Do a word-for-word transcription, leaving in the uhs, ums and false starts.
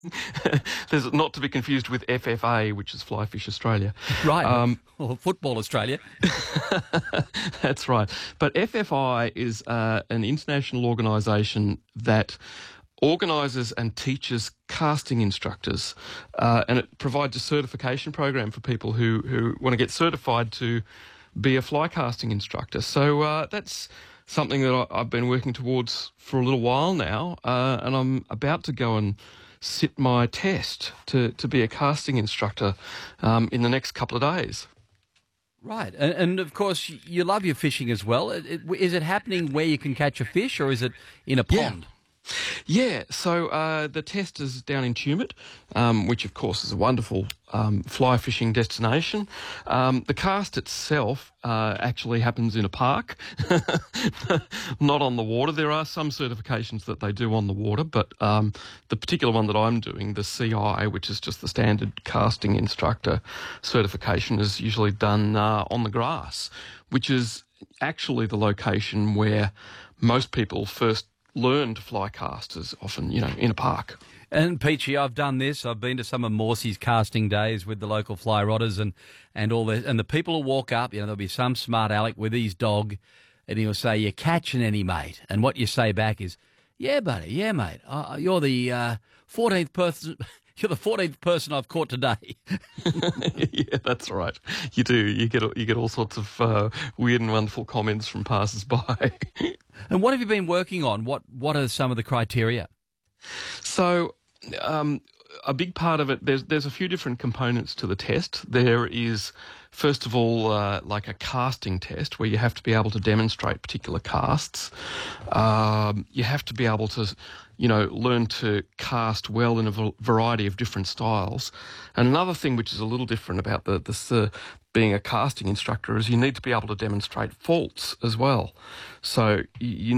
There's not to be confused with F F A, which is Fly Fish Australia. Right, Um, or Football Australia. That's right. But F F I is uh, an international organisation that organises and teaches casting instructors, uh, and it provides a certification program for people who, who want to get certified to be a fly casting instructor. So uh, that's something that I, I've been working towards for a little while now, uh, and I'm about to go and sit my test to, to be a casting instructor um, in the next couple of days. Right, and, and of course you love your fishing as well. It, it, is it happening where you can catch a fish, or is it in a pond? Yeah. Yeah, so uh, the test is down in Tumut, um, which of course is a wonderful um, fly fishing destination. Um, the cast itself uh, actually happens in a park, not on the water. There are some certifications that they do on the water, but um, the particular one that I'm doing, the C I, which is just the standard casting instructor certification, is usually done uh, on the grass, which is actually the location where most people first learn to fly cast, is often, you know, in a park. And Peachy, I've done this. I've been to some of Morsey's casting days with the local fly rodders and, and all that. And the people will walk up, you know, there'll be some smart aleck with his dog, and he'll say, "You're catching any, mate?" And what you say back is, "Yeah, buddy, yeah, mate. Uh, you're the uh, fourteenth person... You're the fourteenth person I've caught today." Yeah, that's right. You do. You get you get all sorts of uh, weird and wonderful comments from passers-by. And what have you been working on? What What are some of the criteria? So, um, a big part of it, there's there's a few different components to the test. There is, first of all, uh, like a casting test where you have to be able to demonstrate particular casts. Um, you have to be able to, you know, learn to cast well in a v- variety of different styles. And another thing which is a little different about the this uh, being a casting instructor is you need to be able to demonstrate faults as well. So you